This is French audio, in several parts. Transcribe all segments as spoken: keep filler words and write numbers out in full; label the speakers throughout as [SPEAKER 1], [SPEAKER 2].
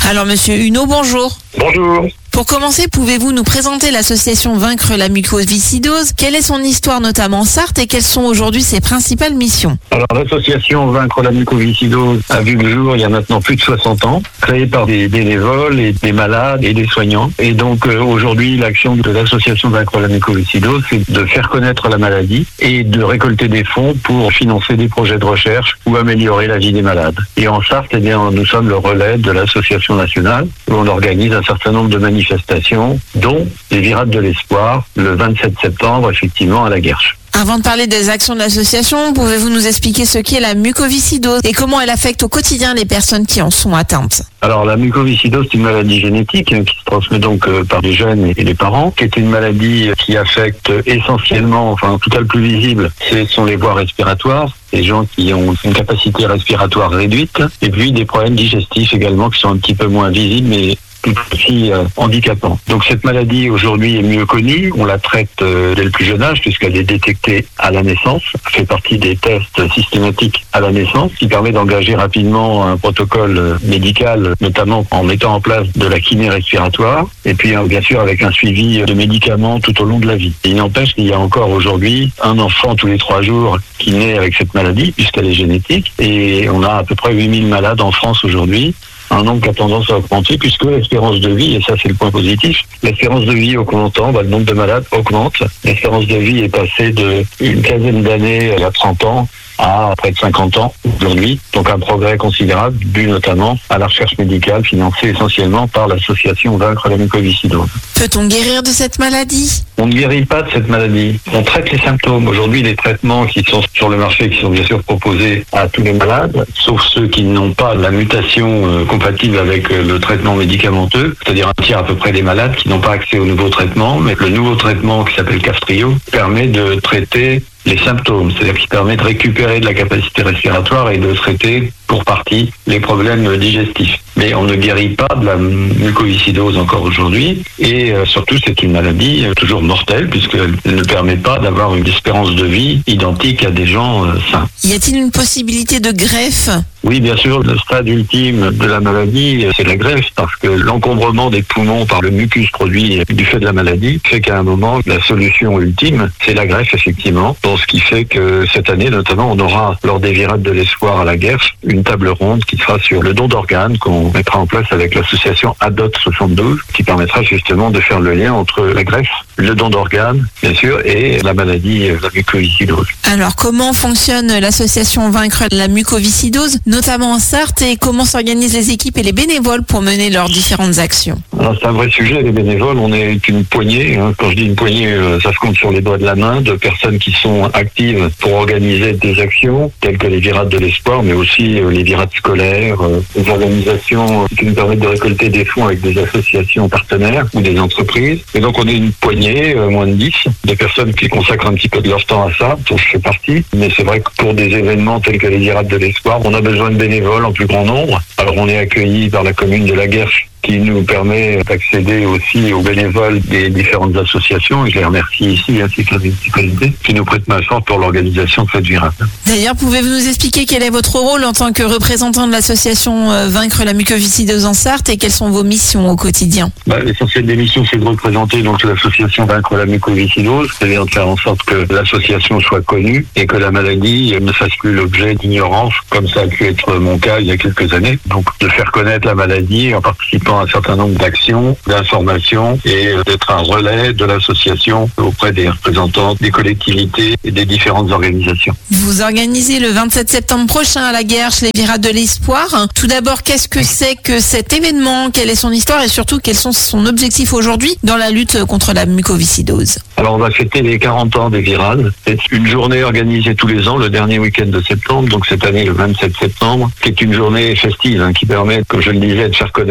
[SPEAKER 1] Alors Monsieur Huneau, bonjour.
[SPEAKER 2] Bonjour.
[SPEAKER 1] Pour commencer, pouvez-vous nous présenter l'association Vaincre la mucoviscidose? Quelle est son histoire notamment en Sarthe et quelles sont aujourd'hui ses principales missions?
[SPEAKER 2] Alors l'association Vaincre la mucoviscidose a vu le jour il y a maintenant plus de soixante ans, créée par des bénévoles et des malades et des soignants. Et donc euh, aujourd'hui l'action de l'association Vaincre la mucoviscidose, c'est de faire connaître la maladie et de récolter des fonds pour financer des projets de recherche ou améliorer la vie des malades. Et en Sarthe, eh bien, nous sommes le relais de l'association nationale où on organise un certain nombre de manifestations dont les Virades de l'Espoir, le vingt-sept septembre, effectivement, à la Guerche.
[SPEAKER 1] Avant de parler des actions de l'association, pouvez-vous nous expliquer ce qu'est la mucoviscidose et comment elle affecte au quotidien les personnes qui en sont atteintes?
[SPEAKER 2] Alors la mucoviscidose, c'est une maladie génétique hein, qui se transmet donc euh, par les jeunes et les parents, qui est une maladie qui affecte essentiellement, enfin en tout cas le plus visible, ce sont les voies respiratoires, les gens qui ont une capacité respiratoire réduite, et puis des problèmes digestifs également qui sont un petit peu moins visibles, mais tout aussi euh, handicapant. Donc cette maladie aujourd'hui est mieux connue, on la traite euh, dès le plus jeune âge puisqu'elle est détectée à la naissance, fait partie des tests systématiques à la naissance qui permet d'engager rapidement un protocole euh, médical, notamment en mettant en place de la kiné respiratoire et puis euh, bien sûr avec un suivi de médicaments tout au long de la vie. Et il n'empêche qu'il y a encore aujourd'hui un enfant tous les trois jours qui naît avec cette maladie puisqu'elle est génétique et on a à peu près huit mille malades en France aujourd'hui. Un nombre qui a tendance à augmenter puisque l'espérance de vie, et ça c'est le point positif, l'espérance de vie augmentant, bah, le nombre de malades augmente. L'espérance de vie est passée de une quinzaine d'années il y a trente ans à près de cinquante ans aujourd'hui. Donc un progrès considérable dû notamment à la recherche médicale financée essentiellement par l'association Vaincre la mucoviscidose.
[SPEAKER 1] Peut-on guérir de cette maladie?
[SPEAKER 2] On ne guérit pas de cette maladie. On traite les symptômes. Aujourd'hui, les traitements qui sont sur le marché, qui sont bien sûr proposés à tous les malades, sauf ceux qui n'ont pas la mutation euh, compatible avec euh, le traitement médicamenteux, c'est-à-dire un tiers à peu près des malades qui n'ont pas accès au nouveau traitement, mais le nouveau traitement qui s'appelle Kaftrio permet de traiter les symptômes, c'est-à-dire qui permet de récupérer de la capacité respiratoire et de traiter pour partie les problèmes digestifs. Mais on ne guérit pas de la mucoviscidose encore aujourd'hui et euh, surtout c'est une maladie euh, toujours mortelle puisqu'elle ne permet pas d'avoir une espérance de vie identique à des gens euh, sains.
[SPEAKER 1] Y a-t-il une possibilité de greffe?
[SPEAKER 2] Oui, bien sûr, le stade ultime de la maladie, c'est la greffe, parce que l'encombrement des poumons par le mucus produit du fait de la maladie fait qu'à un moment, la solution ultime, c'est la greffe, effectivement. Donc, ce qui fait que cette année, notamment, on aura, lors des Virades de l'Espoir à la Guerche, une table ronde qui sera sur le don d'organes qu'on mettra en place avec l'association A D O T soixante-douze, qui permettra justement de faire le lien entre la greffe, le don d'organes, bien sûr, et la maladie, la mucoviscidose.
[SPEAKER 1] Alors, comment fonctionne l'association Vaincre la mucoviscidose, notamment en Sarthe, et comment s'organisent les équipes et les bénévoles pour mener leurs différentes actions?
[SPEAKER 2] Alors c'est un vrai sujet, les bénévoles, on est une poignée, hein. Quand je dis une poignée, ça se compte sur les doigts de la main, de personnes qui sont actives pour organiser des actions, telles que les Virades de l'Espoir, mais aussi les Virades scolaires, des organisations qui nous permettent de récolter des fonds avec des associations partenaires ou des entreprises. Et donc on est une poignée, moins de dix, de personnes qui consacrent un petit peu de leur temps à ça, dont je fais partie. Mais c'est vrai que pour des événements tels que les Virades de l'Espoir, on a besoin de bénévoles en plus grand nombre. Alors on est accueillis par la commune de la Guerche qui nous permet d'accéder aussi aux bénévoles des différentes associations, et je les remercie ici, ainsi que la municipalité, qui nous prête main forte pour l'organisation de cette virade.
[SPEAKER 1] D'ailleurs, pouvez-vous nous expliquer quel est votre rôle en tant que représentant de l'association Vaincre la mucoviscidose en Sarthe et quelles sont vos missions au quotidien?
[SPEAKER 2] Bah, l'essentiel des missions, c'est de représenter donc l'association Vaincre la mucoviscidose, c'est-à-dire de faire en sorte que l'association soit connue et que la maladie ne fasse plus l'objet d'ignorance, comme ça a pu être mon cas il y a quelques années. Donc, de faire connaître la maladie en participant un certain nombre d'actions, d'informations et d'être un relais de l'association auprès des représentants des collectivités et des différentes organisations.
[SPEAKER 1] Vous organisez le vingt-sept septembre prochain à la Guerche les Virades de l'Espoir. Tout d'abord, qu'est-ce que c'est que cet événement? Quelle est son histoire et surtout quels sont son objectifs aujourd'hui dans la lutte contre la mucoviscidose?
[SPEAKER 2] Alors on va fêter les quarante ans des Virades. C'est une journée organisée tous les ans, le dernier week-end de septembre, donc cette année le vingt-sept septembre, qui est une journée festive hein, qui permet, comme je le disais, de faire connaître la maladie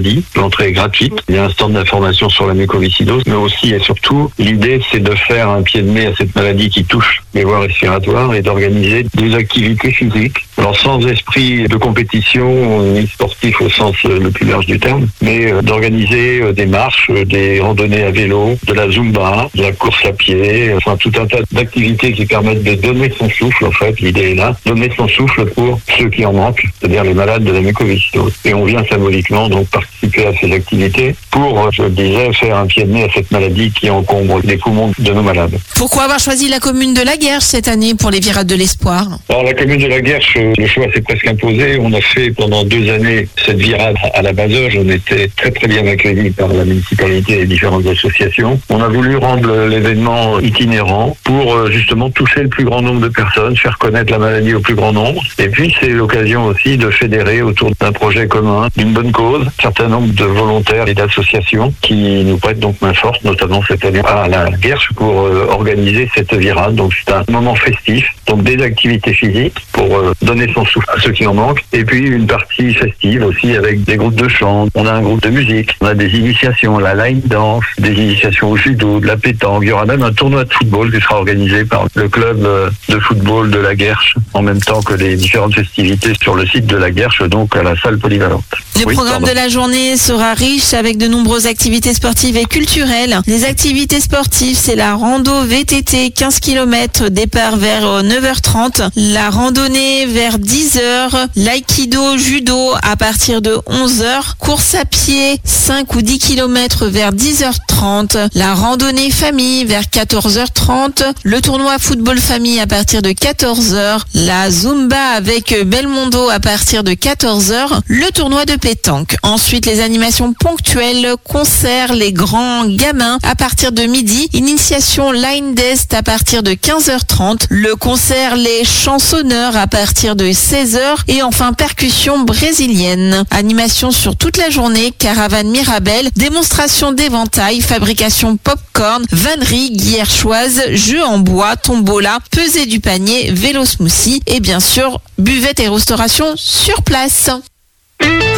[SPEAKER 2] maladie. L'entrée est gratuite. Il y a un stand d'information sur la mucoviscidose, mais aussi et surtout, l'idée, c'est de faire un pied de nez à cette maladie qui touche les voies respiratoires et d'organiser des activités physiques. Alors, sans esprit de compétition, ni sportif au sens le plus large du terme, mais d'organiser des marches, des randonnées à vélo, de la zumba, de la course à pied, enfin tout un tas d'activités qui permettent de donner son souffle, en fait, l'idée est là, donner son souffle pour ceux qui en manquent, c'est-à-dire les malades de la mucoviscidose. Et on vient symboliquement donc participer à ces activités pour, je le disais, faire un pied de nez à cette maladie qui encombre les poumons de nos malades.
[SPEAKER 1] Pourquoi avoir choisi la commune de La Guerche cette année pour les Virades de l'Espoir?
[SPEAKER 2] Alors la commune de La Guerche, le choix s'est presque imposé. On a fait pendant deux années cette virade à la Bazoge. On était très très bien accueillis par la municipalité et les différentes associations. On a voulu rendre l'événement itinérant pour justement toucher le plus grand nombre de personnes, faire connaître la maladie au plus grand nombre. Et puis c'est l'occasion aussi de fédérer autour d'un projet commun, d'une bonne cause, un certain nombre de volontaires et d'associations qui nous prêtent donc main forte, notamment cette année à La Guerche pour euh, organiser cette virade. Donc c'est un moment festif, donc des activités physiques pour euh, donner son souffle à ceux qui en manquent, et puis une partie festive aussi avec des groupes de chant. On a un groupe de musique, on a des initiations, la line dance, des initiations au judo, de la pétanque. Il y aura même un tournoi de football qui sera organisé par le club de football de La Guerche, en même temps que les différentes festivités sur le site de La Guerche, donc à la salle polyvalente.
[SPEAKER 1] Le
[SPEAKER 2] oui,
[SPEAKER 1] programme
[SPEAKER 2] pardon.
[SPEAKER 1] de la journée sera riche avec de nombreuses activités sportives et culturelles. Les activités sportives, c'est la rando V T T quinze kilomètres, départ vers neuf heures trente, la randonnée vers dix heures, l'aïkido judo à partir de onze heures, course à pied cinq ou dix kilomètres vers dix heures trente, la randonnée famille vers quatorze heures trente, le tournoi football famille à partir de quatorze heures, la zumba avec Belmondo à partir de quatorze heures, le tournoi de pétanque. Ensuite, les animations ponctuelles, concerts, les grands gamins à partir de midi, initiation line dest à partir de quinze heures trente, le concert les chansonneurs à partir de seize heures et enfin percussion brésilienne. Animation sur toute la journée, caravane Mirabelle, démonstration d'éventail, fabrication popcorn, vannerie guillerchoise, jeux en bois, tombola, pesée du panier, vélo smoothie et bien sûr buvette et restauration sur place.